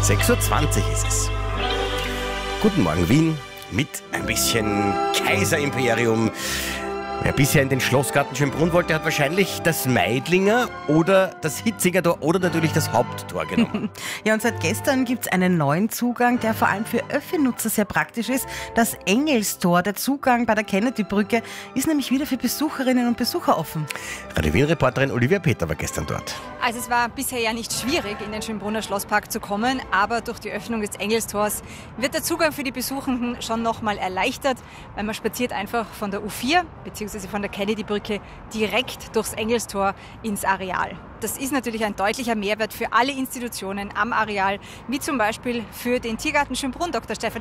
6:20 Uhr ist es. Guten Morgen Wien mit ein bisschen Kaiserimperium. Wer bisher in den Schlossgarten Schönbrunn wollte, hat wahrscheinlich das Meidlinger oder das Hitzinger Tor oder natürlich das Haupttor genommen. Ja, und seit gestern gibt es einen neuen Zugang, der vor allem für Öffi-Nutzer sehr praktisch ist. Das Engelstor, der Zugang bei der Kennedy-Brücke, ist nämlich wieder für Besucherinnen und Besucher offen. Radio Wien-Reporterin Olivia Peter war gestern dort. Also es war bisher ja nicht schwierig, in den Schönbrunner Schlosspark zu kommen, aber durch die Öffnung des Engelstors wird der Zugang für die Besuchenden schon nochmal erleichtert, weil man spaziert einfach von der U4 bzw. von der Kennedy-Brücke direkt durchs Engelstor ins Areal. Das ist natürlich ein deutlicher Mehrwert für alle Institutionen am Areal, wie zum Beispiel für den Tiergarten Schönbrunn. Dr. Stefanie